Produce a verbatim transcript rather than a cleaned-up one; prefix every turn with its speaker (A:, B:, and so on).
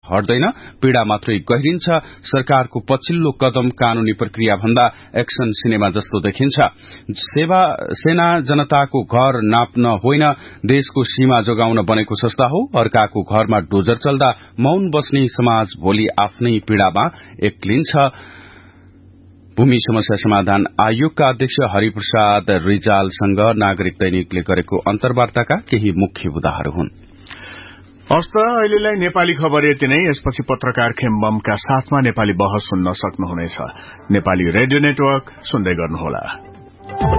A: हट्दैन, पीड़ा मात्रै गहिरिन्छ। सरकारको पछिल्लो कदम कानूनी प्रक्रिया भन्दा एक्सन सिनेमा जस्तो देखिन्छ। सेवा सेना जनताको घर नाप्न होइन, देशको सीमा जोगाउन बनेको संस्था हो। अर्काको घरमा डोजर चल्दा मौन बस्ने समाज भोलि आफ्नै पीड़ामा एक्लिन्छ। भूमि समस्या समाधान आयोगका अध्यक्ष हरिप्रसाद रिजालसँग नागरिक दैनिकले गरेको अन्तर्वार्ताका केही मुख्य बुदाहरू हुन्।
B: हस्त अहिलेलाई नेपाली खबर यति नै। यसपछि पत्रकार खेम्बमका साथमा नेपाली बहस सुन्न सक्नुहुनेछ। नेपाली रेडियो नेटवर्क सुन्दै गर्नुहोला।